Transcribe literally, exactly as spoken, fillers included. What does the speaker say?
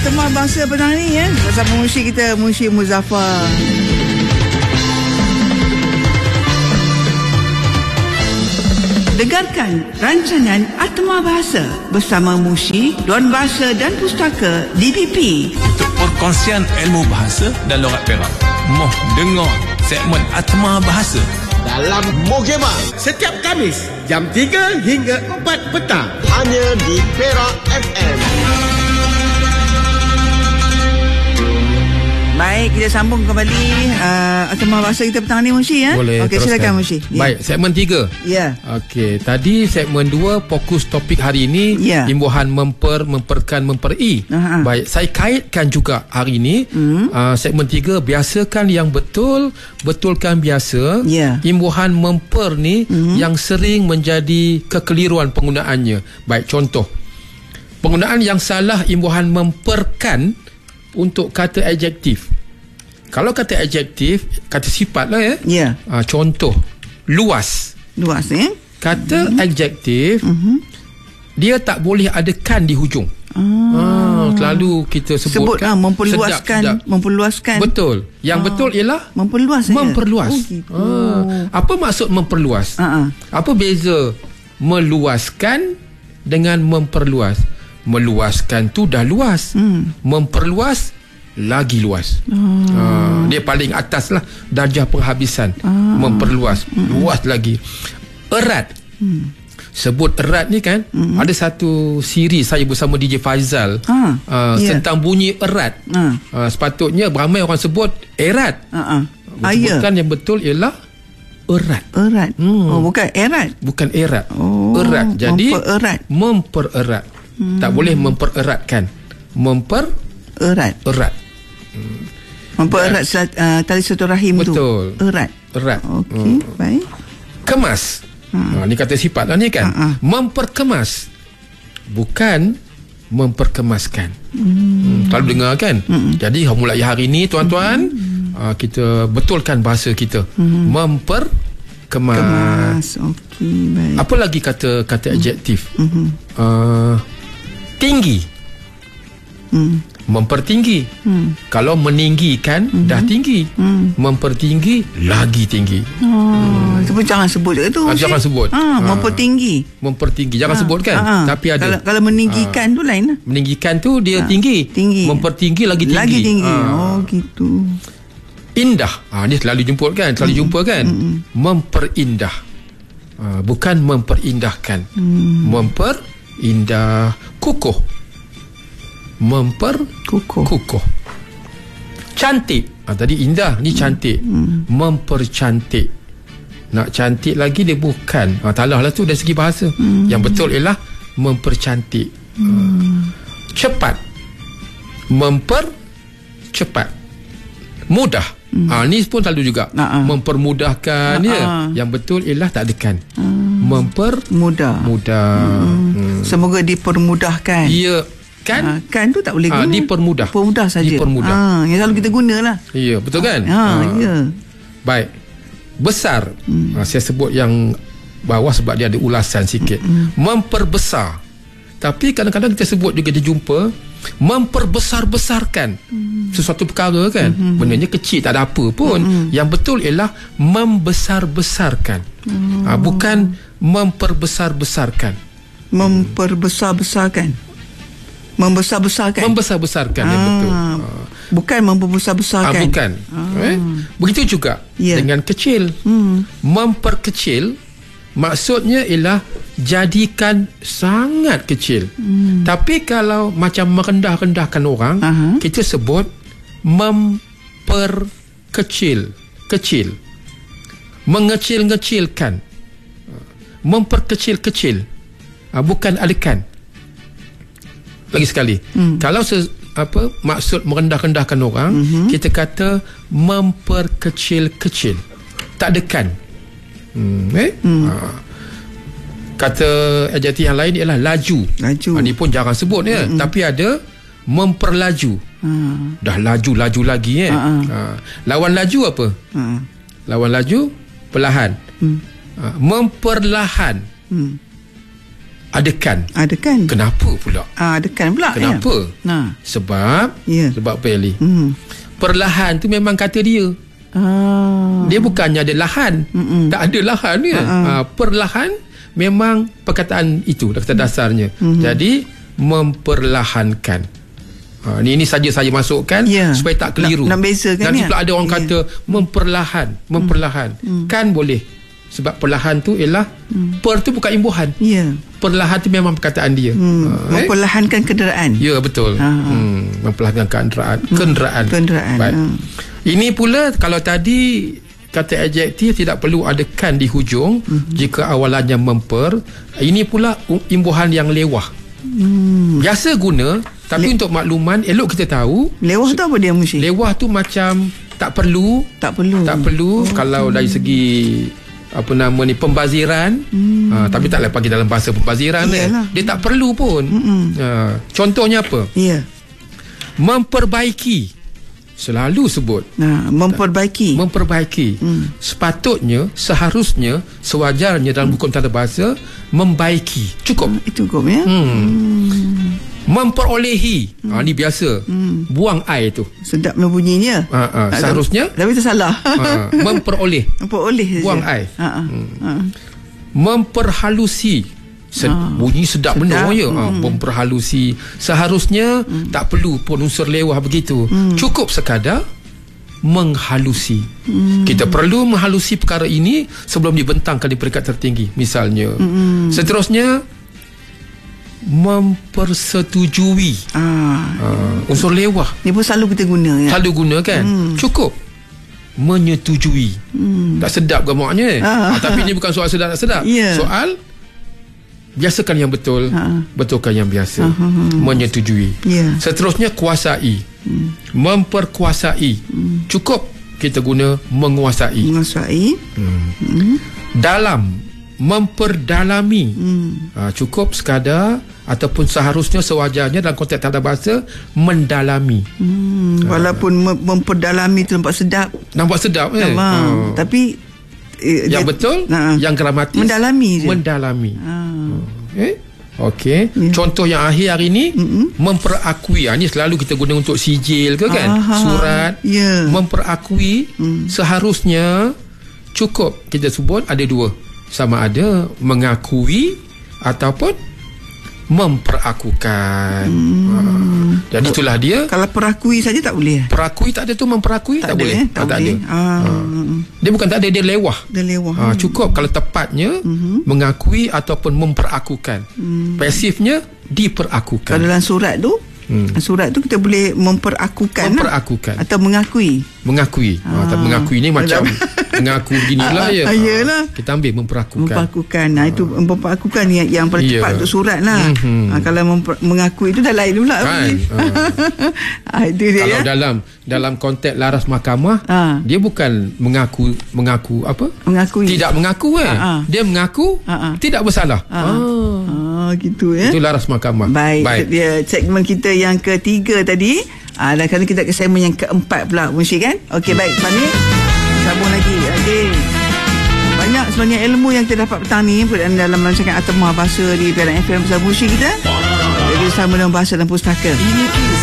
Temuan Bangsa petang ni ya, bersama Munshi kita, Munshi Muzaffar. Dengarkan rancangan Atma Bahasa bersama Munshi, Dewan Bahasa dan Pustaka D B P. Untuk perkongsian ilmu bahasa dan logat Perak, moh dengar segmen Atma Bahasa dalam Mogema setiap Khamis jam tiga hingga empat petang hanya di Perak F M. Baik, kita sambung kembali uh, Atma Bahasa kita petang ni, Munshi ya. Boleh. Okey, silakan Munshi. Ya. Baik, segmen tiga. Ya. Okey, tadi segmen dua fokus topik hari ini Ya. imbuhan memper, memperkan, memperi. Aha. Baik, saya kaitkan juga hari ini Hmm. uh, segmen tiga, biasakan yang betul, betulkan biasa. Ya. Imbuhan memper ni Hmm. yang sering menjadi kekeliruan penggunaannya. Baik, contoh. Penggunaan yang salah imbuhan memperkan untuk kata adjektif. Kalau kata adjektif, kata sifat lah ya. Ya. Uh, contoh, luas. Luas eh. Kata Mm-hmm. adjektif, Mm-hmm. dia tak boleh ada kan di hujung. Ah, selalu kita sebut, Sebut ah, memperluaskan, sedap, sedap. memperluaskan. Betul. Yang Ah. betul ialah Memperluas saja. memperluas. Oh, gitu. Ah, apa maksud memperluas? Ah, ah. Apa beza meluaskan dengan memperluas? Meluaskan tu dah luas. Hmm. Memperluas lagi luas. Oh. Ah, dia paling atas lah darjah penghabisan. Ah. Memperluas, hmm. luas lagi. Erat. Hmm. Sebut erat ni kan, hmm. ada satu siri saya bersama D J Faizal Ah, uh, yeah. tentang bunyi erat. Ah. Uh, sepatutnya ramai orang sebut erat. Ah, ah. Ah, ya. Bukan, yang betul ialah erat. Erat. Hmm. Oh, bukan erat. Bukan erat. Oh, erat. Jadi mempererat. mempererat. Hmm. Tak boleh mempereratkan. Mempererat. Erat. Mempererat silat, uh, tali silaturahim tu. Betul. Erat. Erat. Okey, hmm. baik. Kemas. Hmm. Ha, ni kata sifat lah ni kan. Ha, ha. Memperkemas. Bukan memperkemaskan. Hmm. Hmm, selalu dengar kan. Hmm. Jadi mulai hari ni tuan-tuan, hmm. uh, kita betulkan bahasa kita. Hmm. Memperkemas. Kemas. Okey, baik. Apa lagi kata kata adjektif? Hmm. Uh, tinggi. Hmm. Mempertinggi. Hmm. Kalau meninggikan, hmm. dah tinggi. Hmm. Mempertinggi, lagi tinggi. Oh, itu pun jangan sebut je tu. Ah, jangan sebut. Ah, Ah. mempertinggi. Mempertinggi. Jangan Ah, sebut kan. ah, Tapi ada. Kalau, kalau meninggikan tu lain lah. Meninggikan tu dia Ah, tinggi. tinggi. Mempertinggi lagi tinggi. Lagi tinggi. Ah. Oh, gitu. Indah. Ah, ni selalu jemput kan. Selalu Mm-mm. jumpa kan. Mm-mm. Memperindah. Ah, bukan memperindahkan. Hmm. Memperindah. Kukuh. Memper Kukuh. kukuh. Cantik. Ah, tadi indah, ni cantik. Hmm. Mempercantik. Nak cantik lagi dia bukan. Ah, talah lah tu dari segi bahasa. Hmm. Yang betul ialah mempercantik. Hmm. Ah, cepat. Mempercepat. Mudah. Hmm. Ah, ni pun selalu juga. Ah, ah. Mempermudahkan Ah, ya. ah. Yang betul ialah tak ada kan. Hmm. Mempermudah. Mudah. Hmm. Hmm. Semoga dipermudahkan. Ya. Kan? Ah, kan tu tak boleh Ah, guna. dipermudah. Dipermudah saja. Dipermudah. Ah, yang selalu kita gunalah. Ya, betul kan? Ah, ya. Baik. Besar. Hmm. Ha, saya sebut yang bawah sebab dia ada ulasan sikit. Hmm. Memperbesar. Tapi kadang-kadang kita sebut juga dia jumpa memperbesar-besarkan hmm. sesuatu perkara kan. Hmm. Benarnya kecil, tak ada apa pun. Hmm. Yang betul ialah membesar-besarkan. Hmm. Ha, bukan memperbesar-besarkan. Memperbesar-besarkan. Membesar-besarkan. Membesar-besarkan yang Ah, betul. Ha. Bukan membesar-besarkan. Ah, bukan. Ah. Eh? Begitu juga Ya. dengan kecil. Hmm. Memperkecil maksudnya ialah jadikan sangat kecil. Hmm. Tapi kalau macam merendah-rendahkan orang, Aha. kita sebut memperkecil, kecil. Mengecil-ngecilkan. Memperkecil-kecil. Ah, bukan adakan. Lagi sekali. Hmm. Kalau se, apa maksud merendah-rendahkan orang, mm-hmm. kita kata memperkecil-kecil. Tak dekan. Hmm, eh? Hmm. Ha. Kata adjektif yang lain ialah laju. Laju. Ha, ni pun jarang sebut ya, mm-hmm. tapi ada memperlaju. Ha. Dah laju-laju lagi eh. Ha. Lawan laju apa? Ha. Lawan laju perlahan. Hmm. Ha. Memperlahan. Hmm. ada kan. Ada kan. Kenapa pula? Ah, ada kan pula. Kenapa? Ya? Nah. Sebab Ya. sebab apa Ali? Hmm. Perlahan tu memang kata dia. Ah. Dia bukannya ada lahan. Mm-mm. Tak ada lahan dia. Uh-uh. Ha, perlahan memang perkataan itu kata dasarnya. Mm-hmm. Jadi memperlahankan. Ha, ni ini saja saya masukkan yeah. supaya tak keliru. Nak, nak bezakan nanti ya? pula ada orang yeah. kata memperlahan, memperlahan. Mm. Kan boleh. Sebab perlahan tu ialah mm. per tu bukan imbuhan. Ya. Yeah. Perlahan tu memang perkataan dia. Hmm. Ha, memperlahankan eh? kenderaan. Ya, betul. Ha. Hmm, memperlahankan kenderaan. Kenderaan. Kenderaan. Baik. Ha. Ini pula kalau tadi kata adjektif tidak perlu ada kan di hujung mm-hmm. jika awalannya memper. Ini pula imbuhan yang lewah. Hmm. Biasa guna tapi Le- untuk makluman elok kita tahu. Lewah tu apa dia mesti? Lewah tu macam tak perlu. Tak perlu. Tak perlu oh. kalau dari segi apa nama ni pembaziran. Hmm. Ha, tapi taklah panggil dalam bahasa pembaziran eh. Dia tak perlu pun. Ha, contohnya apa? Ya. Memperbaiki. Selalu sebut. Nah, memperbaiki. Memperbaiki. Hmm. Sepatutnya, seharusnya, sewajarnya dalam hukum tata bahasa membaiki. Cukup. Hmm, itu cukup ya. Hmm. Hmm. Memperolehi. Hmm. Ha, ni biasa. Hmm. Buang air tu. Sedap bunyinya. Ha, ha. Seharusnya. Tapi itu salah. Ha, memperoleh. Memperoleh. Buang saja. air. Ha, ha. Hmm. Ha. Memperhalusi. Sed, ha. Bunyi sedap, sedap. benar ya. Hmm. Ha, memperhalusi. Seharusnya hmm. tak perlu pun unsur lewah begitu. Hmm. Cukup sekadar menghalusi. Hmm. Kita perlu menghalusi perkara ini sebelum dibentangkan di peringkat tertinggi. Misalnya. Hmm. Seterusnya mempersetujui. Ah. Ha, unsur lewah. Ni pun selalu kita guna ya. Selalu guna kan. Hmm. Cukup menyetujui. Hmm. Tak sedap gamaknya. Ah. Ha, tapi ini bukan soal sedap tak sedap. Yeah. Soal biasakan yang betul, ha. betulkan yang biasa. Ha, ha, ha. Menyetujui. Yeah. Seterusnya kuasai. Hmm. Memperkuasai. Hmm. Cukup kita guna menguasai. Menguasai. Hmm. Hmm. Dalam, memperdalami. Hmm. Ha, cukup sekadar ataupun seharusnya sewajarnya dalam konteks tata bahasa mendalami. Hmm. Walaupun ha. memperdalami tu nampak sedap. Nampak sedap eh. Ha. Tapi eh, yang dia, betul, ha. yang gramatis mendalami je. Mendalami. Ha. Eh? Okey. Yeah. Contoh yang akhir hari ni mm-hmm. memperakui. Ha, ni selalu kita guna untuk sijil ke kan? Aha. Surat. Yeah. Memperakui mm. seharusnya cukup kita sebut ada dua. Sama ada mengakui ataupun memperakukan. Hmm. Ha. Jadi itulah dia. Kalau perakui saja tak boleh. Perakui tak ada tu memperakui tak, tak boleh. Eh? Tak, ha, tak boleh. ada. Ha. Ha. Dia bukan tak ada, dia lewah. Dia lewah. Ha, cukup kalau tepatnya uh-huh. mengakui ataupun memperakukan. Hmm. Pasifnya diperakukan. Kalau dalam surat tu Hmm. surat tu kita boleh memperakukan memperakukan lah. Atau mengakui mengakui ha. Ha, mengakui ni macam mengaku beginilah ya. Ayalah. Kita ambil memperakukan memperakukan nah, itu memperakukan yang, yang paling yeah. cepat untuk surat lah. Mm-hmm. Ha, kalau memper, mengakui itu dah lain pula kan? ha, itu dia kalau ya? dalam dalam konteks laras mahkamah ha. dia bukan mengaku mengaku apa mengakui tidak mengaku eh. ha. Dia mengaku ha. tidak bersalah. ha. Ha. Ha, gitu ya. Itu laras mahkamah. Baik, Baik. Dia segmen kita yang ketiga tadi. Ah, dan kali kita ke segmen yang keempat pula, Munshi kan? Okey, hmm. baik. Lepas ni sambung lagi. Okey. Banyak sebenarnya ilmu yang kita dapat petang ni dalam rancangan Atma Bahasa di Perak F M bersama Munshi kita. Jadi sama dengan bahasa dan pustaka. Ini